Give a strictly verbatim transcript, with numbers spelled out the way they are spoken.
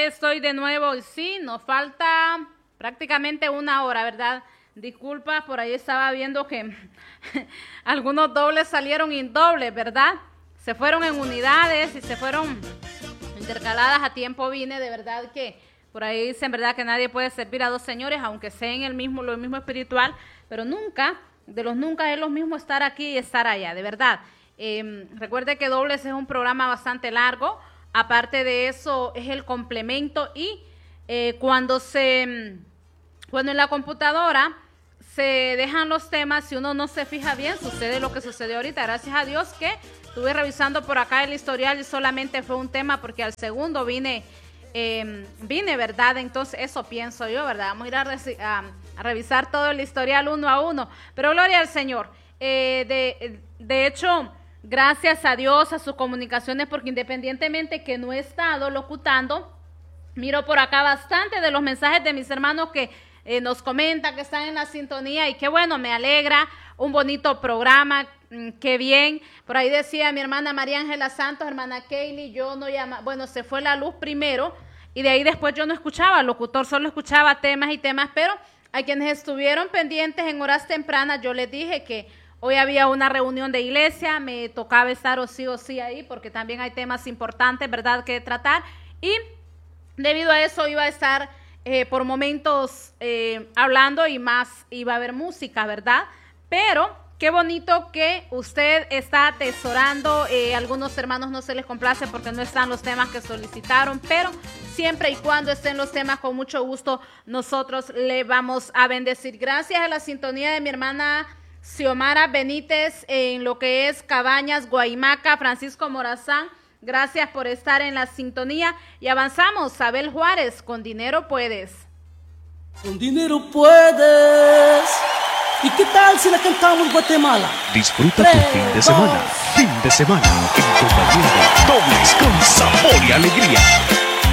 estoy de nuevo y sí, nos falta prácticamente una hora, ¿verdad? Disculpa, por ahí estaba viendo que algunos dobles salieron indobles, ¿verdad? Se fueron en unidades y se fueron intercaladas a tiempo vine, de verdad que por ahí dicen, ¿verdad? Que nadie puede servir a dos señores, aunque sea en el mismo, lo mismo espiritual, pero nunca, de los nunca es lo mismo estar aquí y estar allá, de verdad. Eh, recuerde que Dobles es un programa bastante largo, aparte de eso es el complemento y eh, cuando se, cuando en la computadora se dejan los temas, si uno no se fija bien, sucede lo que sucedió ahorita, gracias a Dios que estuve revisando por acá el historial y solamente fue un tema porque al segundo vine, eh, vine, ¿verdad? Entonces eso pienso yo, ¿verdad? Vamos a ir a, re- a, a revisar todo el historial uno a uno, pero gloria al Señor. Eh, de, de hecho, gracias a Dios, a sus comunicaciones, porque independientemente que no he estado locutando, miro por acá bastante de los mensajes de mis hermanos que eh, nos comentan que están en la sintonía y qué bueno, me alegra, un bonito programa, mmm, qué bien. Por ahí decía mi hermana María Ángela Santos, hermana Kaylee, yo no llama, bueno, se fue la luz primero y de ahí después yo no escuchaba al locutor, solo escuchaba temas y temas, pero a quienes estuvieron pendientes en horas tempranas, yo les dije que hoy había una reunión de iglesia, me tocaba estar o sí o sí ahí, porque también hay temas importantes, ¿verdad?, que tratar, y debido a eso iba a estar eh, por momentos eh, hablando y más iba a haber música, ¿verdad? Pero qué bonito que usted está atesorando, eh, algunos hermanos no se les complace porque no están los temas que solicitaron, pero siempre y cuando estén los temas, con mucho gusto nosotros le vamos a bendecir. Gracias a la sintonía de mi hermana Xiomara Benítez en lo que es Cabañas, Guaymaca, Francisco Morazán, gracias por estar en la sintonía y avanzamos. Abel Juárez, con dinero puedes. Con dinero puedes. ¿Y qué tal si la cantamos Guatemala? Disfruta Tres, tu fin de semana. Dos. Fin de semana en compañía de Dobles con sabor y alegría.